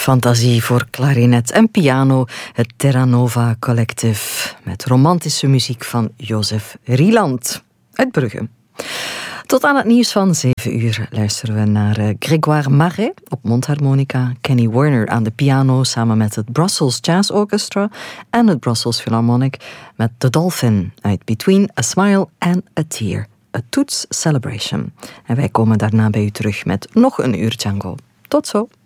Fantasie voor klarinet en piano, het Terra Nova Collective, met romantische muziek van Jozef Rieland uit Brugge. Tot aan het nieuws van 7 uur luisteren we naar Grégoire Marais op mondharmonica, Kenny Werner aan de piano samen met het Brussels Jazz Orchestra en het Brussels Philharmonic met The Dolphin uit Between a Smile and a Tear, a Toots Celebration. En wij komen daarna bij u terug met nog een uur Django. Tot zo!